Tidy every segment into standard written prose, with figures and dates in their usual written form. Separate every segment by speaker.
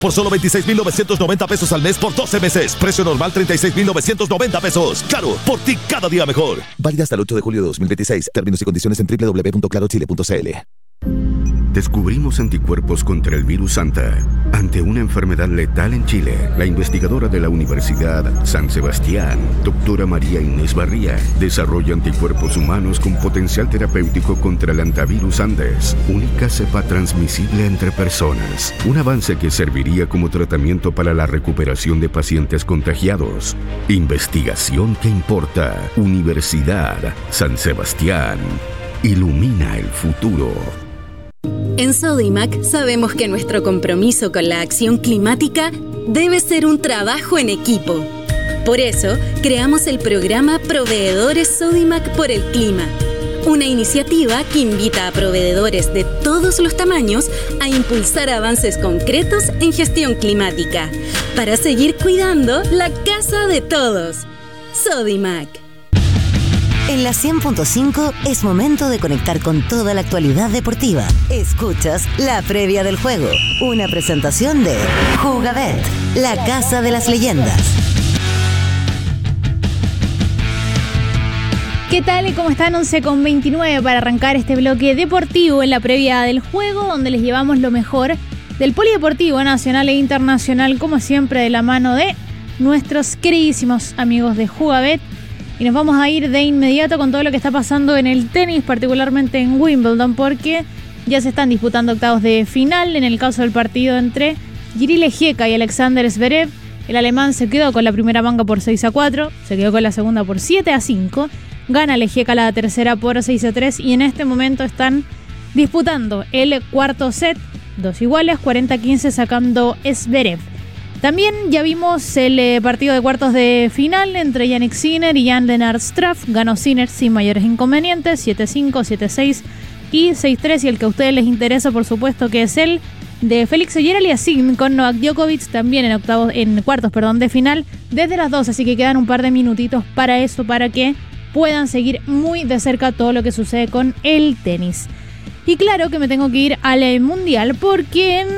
Speaker 1: por solo 26,990 pesos al mes por 12 meses. Precio normal 36,990 pesos. Claro, por ti cada día mejor. Válida hasta el 8 de julio de 2026. Términos y condiciones en www.clarochile.cl.
Speaker 2: Descubrimos anticuerpos contra el virus Anta. Ante una enfermedad letal en Chile, la investigadora de la Universidad San Sebastián, doctora María Inés Barría, desarrolla anticuerpos humanos con potencial terapéutico contra el antivirus Andes, única cepa transmisible entre personas. Un avance que serviría como tratamiento para la recuperación de pacientes contagiados. Investigación que importa. Universidad San Sebastián. Ilumina el futuro.
Speaker 3: En Sodimac sabemos que nuestro compromiso con la acción climática debe ser un trabajo en equipo. Por eso, creamos el programa Proveedores Sodimac por el Clima, una iniciativa que invita a proveedores de todos los tamaños a impulsar avances concretos en gestión climática, para seguir cuidando la casa de todos. Sodimac.
Speaker 4: En la 100.5 es momento de conectar con toda la actualidad deportiva. Escuchas la previa del juego, una presentación de Jugabet, la casa de las leyendas.
Speaker 5: ¿Qué tal y cómo están? 11:29 para arrancar este bloque deportivo en la previa del juego, donde les llevamos lo mejor del polideportivo nacional e internacional, como siempre de la mano de nuestros queridísimos amigos de Jugabet. Y nos vamos a ir de inmediato con todo lo que está pasando en el tenis, particularmente en Wimbledon, porque ya se están disputando octavos de final. En el caso del partido entre Jiří Lehecka y Alexander Zverev, el alemán se quedó con la primera manga por 6-4, se quedó con la segunda por 7-5, gana Lehecka la tercera por 6-3 y en este momento están disputando el cuarto set, dos iguales, 40-15 sacando Zverev. También ya vimos el partido de cuartos de final entre Jannik Sinner y Jan-Lennard Struff. Ganó Sinner sin mayores inconvenientes, 7-5, 7-6 y 6-3. Y el que a ustedes les interesa, por supuesto, que es el de Félix Auger-Aliassime con Novak Djokovic, también en cuartos de final, desde las 12. Así que quedan un par de minutitos para eso, para que puedan seguir muy de cerca todo lo que sucede con el tenis. Y claro que me tengo que ir al Mundial, porque en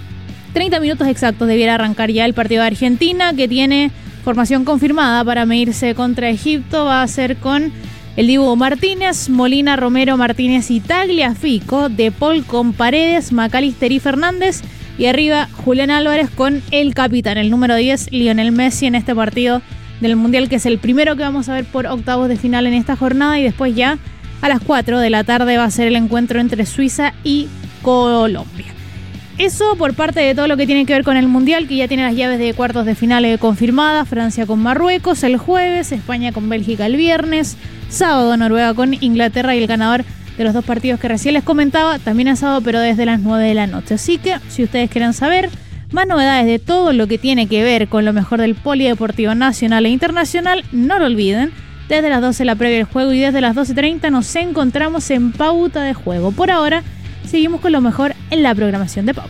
Speaker 5: 30 minutos exactos debiera arrancar ya el partido de Argentina, que tiene formación confirmada para medirse contra Egipto. Va a ser con el Dibu Martínez, Molina, Romero, Martínez y Tagliafico, De Paul con Paredes, McAllister y Fernández, y arriba Julián Álvarez con el capitán, el número 10, Lionel Messi, en este partido del Mundial, que es el primero que vamos a ver por octavos de final en esta jornada. Y después ya a las 4 de la tarde va a ser el encuentro entre Suiza y Colombia. Eso por parte de todo lo que tiene que ver con el Mundial, que ya tiene las llaves de cuartos de final confirmadas. Francia con Marruecos el jueves, España con Bélgica el viernes, sábado Noruega con Inglaterra y el ganador de los dos partidos que recién les comentaba también es sábado, pero desde las 9 de la noche. Así que si ustedes quieren saber más novedades de todo lo que tiene que ver con lo mejor del polideportivo nacional e internacional, no lo olviden, desde las 12 la previa del juego y desde las 12:30 nos encontramos en Pauta de Juego. Por ahora seguimos con lo mejor en la programación de Pauta.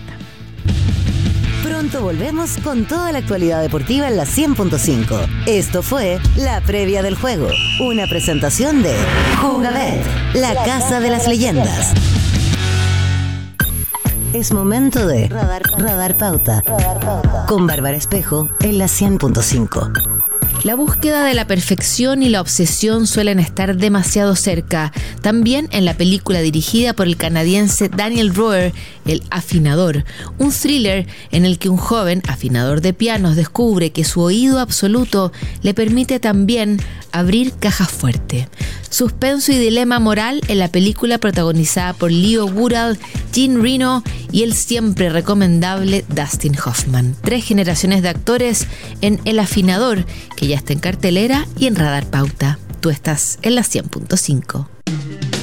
Speaker 4: Pronto volvemos con toda la actualidad deportiva en la 100.5. Esto fue la previa del juego, una presentación de Jugabet, la casa de las leyendas. Es momento de Radar Pauta con Bárbara Espejo en la 100.5.
Speaker 6: La búsqueda de la perfección y la obsesión suelen estar demasiado cerca. También en la película dirigida por el canadiense Daniel Roher, El Afinador, un thriller en el que un joven afinador de pianos descubre que su oído absoluto le permite también abrir cajas fuertes. Suspenso y dilema moral en la película protagonizada por Leo Woodall, Jean Reno y el siempre recomendable Dustin Hoffman. 3 generaciones de actores en El Afinador, que ya está en cartelera y en Radar Pauta. Tú estás en la 100.5.